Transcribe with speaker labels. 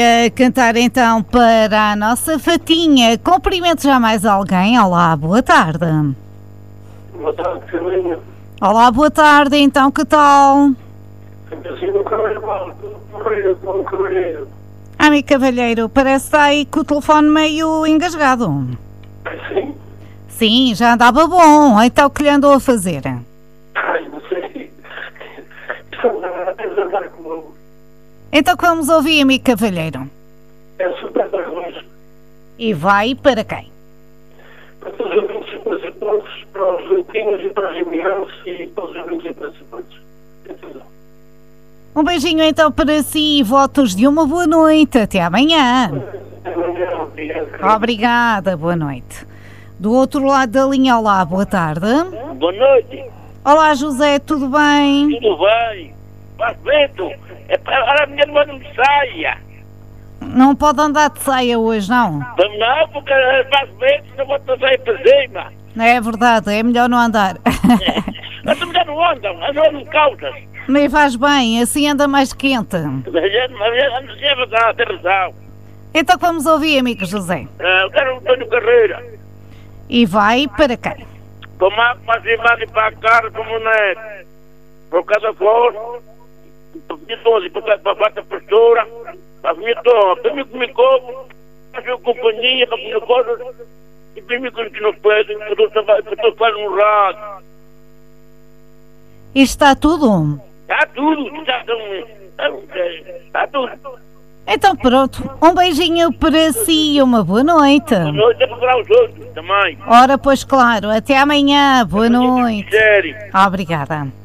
Speaker 1: A cantar então para a nossa Fatinha. Cumprimento já mais alguém. Olá, boa tarde.
Speaker 2: Boa tarde, Carlinha.
Speaker 1: Olá, boa tarde. Então, que tal?
Speaker 2: Assim no carnaval, com cavalheiro.
Speaker 1: Amigo Cavalheiro, parece que está aí com o telefone meio engasgado.
Speaker 2: Sim?
Speaker 1: Sim, já andava bom. Então, o que lhe andou a fazer?
Speaker 2: Ai, não sei. Tens andar com
Speaker 1: Então, que vamos ouvir, amigo Cavalheiro?
Speaker 2: é super dragões.
Speaker 1: E vai para quem?
Speaker 2: Para todos os ouvintes e participantes, para os leitinhos e para os imigrantes e para os ouvintes e participantes.
Speaker 1: Um beijinho então para si e votos de uma boa noite. Até amanhã.
Speaker 2: Até amanhã, obrigado.
Speaker 1: Obrigada, boa noite. Do outro lado da linha, olá, boa tarde.
Speaker 3: Boa noite,
Speaker 1: Olá, José, tudo bem?
Speaker 3: tudo bem? Faz vento, é para a minha irmã não saia.
Speaker 1: Não pode andar de saia hoje, não?
Speaker 3: Não, porque faz vento, não vou sair para cima.
Speaker 1: É verdade, é melhor não andar.
Speaker 3: Mas também não andam em causas.
Speaker 1: Nem faz bem, assim anda mais quente.
Speaker 3: Mas é verdade, tem razão.
Speaker 1: Então que vamos ouvir, amigo José?
Speaker 3: Eu quero um António Carreira.
Speaker 1: E vai para quem?
Speaker 3: Tomar para a semana e para a cara, para o neto. Por cada flor, para a minha para a bata postura, para a minha toma, para mim que me como, para a minha companhia, para a minha coisa, e para mim que não pede, que estou fazendo um rádio.
Speaker 1: E está tudo?
Speaker 3: Está tudo, está tudo.
Speaker 1: Então pronto, um beijinho para si e uma boa noite.
Speaker 3: Boa noite, é para os outros também.
Speaker 1: Ora, pois claro, até amanhã, boa noite.
Speaker 3: Sério.
Speaker 1: Obrigada.